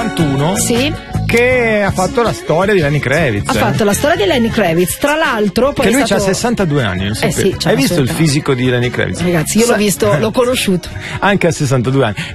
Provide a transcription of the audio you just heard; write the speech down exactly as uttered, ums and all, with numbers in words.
novantuno. Sì. Che ha fatto la storia di Lenny Kravitz. Ha eh. fatto la storia di Lenny Kravitz, tra l'altro poi che lui è stato... ha sessantadue anni, non eh sì, Hai visto il assolutamente. fisico di Lenny Kravitz? Ragazzi, io Sa- l'ho visto, l'ho conosciuto. Anche a sessantadue anni.